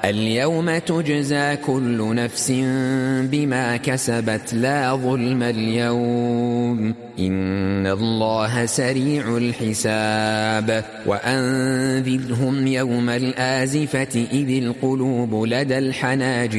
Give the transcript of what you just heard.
اليوم تجزى كل نفس بما كسبت لا ظلم اليوم إن الله سريع الحساب وأنذرهم يوم الآزفة إذ القلوب لدى الحناجر